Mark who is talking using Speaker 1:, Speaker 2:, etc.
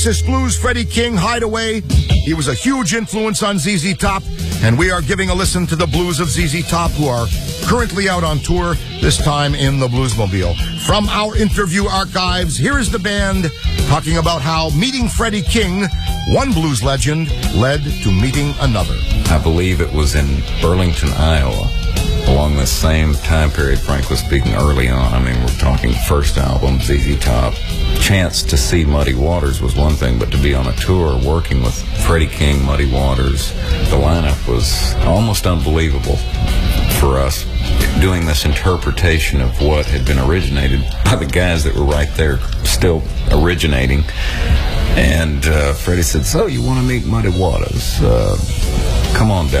Speaker 1: Texas Blues Freddie King, Hideaway. He was a huge influence on ZZ Top, and we are giving a listen to the blues of ZZ Top, who are currently out on tour, this time in the Bluesmobile. From our interview archives, here is the band talking about how meeting Freddie King, one blues legend, led to meeting another.
Speaker 2: I believe it was in Burlington, Iowa, along this same time period, Frank was speaking early on. I mean, we're talking first album, ZZ Top. Chance to see Muddy Waters was one thing, but to be on a tour working with Freddie King, Muddy Waters, the lineup was almost unbelievable for us, doing this interpretation of what had been originated by the guys that were right there still originating. And Freddie said, "So you want to meet Muddy Waters? Come on down."